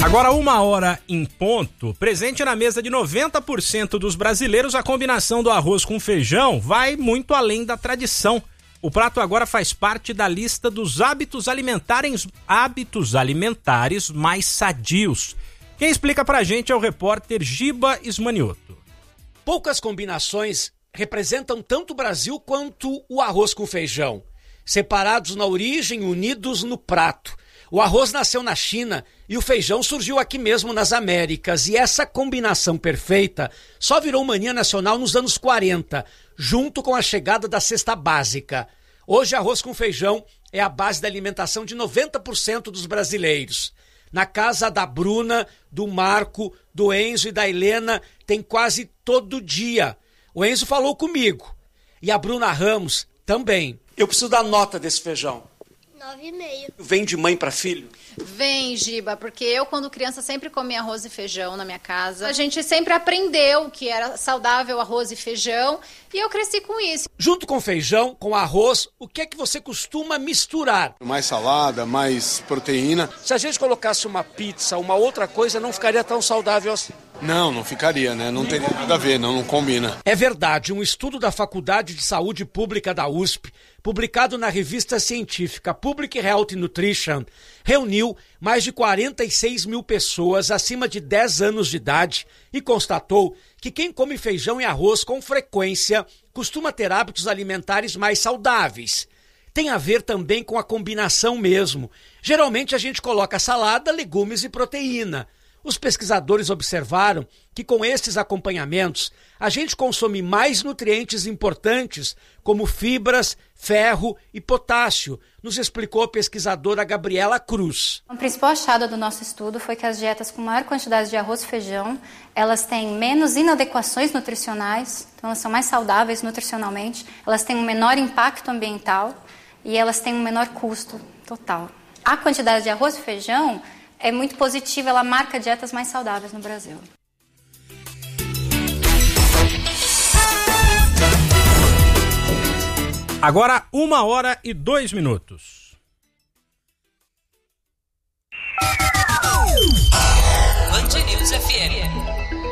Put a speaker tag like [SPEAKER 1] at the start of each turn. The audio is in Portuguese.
[SPEAKER 1] Agora 1h em ponto, presente na mesa de 90% dos brasileiros, a combinação do arroz com feijão vai muito além da tradição. O prato agora faz parte da lista dos hábitos alimentares mais sadios. Quem explica pra gente é o repórter Giba Ismanioto.
[SPEAKER 2] Poucas combinações representam tanto o Brasil quanto o arroz com feijão. Separados na origem, unidos no prato. O arroz nasceu na China e o feijão surgiu aqui mesmo nas Américas. E essa combinação perfeita só virou mania nacional nos anos 40, junto com a chegada da cesta básica. Hoje, arroz com feijão é a base da alimentação de 90% dos brasileiros. Na casa da Bruna, do Marco, do Enzo e da Helena, tem quase todo dia. O Enzo falou comigo. E a Bruna Ramos também. Eu preciso da nota desse feijão.
[SPEAKER 3] 9,5.
[SPEAKER 2] Vem de mãe para filho?
[SPEAKER 4] Vem, Giba, porque eu, quando criança, sempre comia arroz e feijão na minha casa. A gente sempre aprendeu que era saudável arroz e feijão e eu cresci com isso.
[SPEAKER 2] Junto com feijão, com arroz, o que é que você costuma misturar?
[SPEAKER 5] Mais salada, mais proteína.
[SPEAKER 2] Se a gente colocasse uma pizza, uma outra coisa, não ficaria tão saudável assim.
[SPEAKER 5] Não ficaria, né? Não teria nada a ver, não combina.
[SPEAKER 2] É verdade, um estudo da Faculdade de Saúde Pública da USP, publicado na revista científica Public Health Nutrition, reuniu mais de 46 mil pessoas acima de 10 anos de idade e constatou que quem come feijão e arroz com frequência costuma ter hábitos alimentares mais saudáveis. Tem a ver também com a combinação mesmo. Geralmente a gente coloca salada, legumes e proteína. Os pesquisadores observaram que com esses acompanhamentos, a gente consome mais nutrientes importantes, como fibras, ferro e potássio, nos explicou a pesquisadora Gabriela Cruz.
[SPEAKER 6] O principal achado do nosso estudo foi que as dietas com maior quantidade de arroz e feijão, elas têm menos inadequações nutricionais, então elas são mais saudáveis nutricionalmente, elas têm um menor impacto ambiental e elas têm um menor custo total. A quantidade de arroz e feijão é muito positiva, ela marca dietas mais saudáveis no Brasil.
[SPEAKER 1] Agora 1h02.
[SPEAKER 7] Band News FM.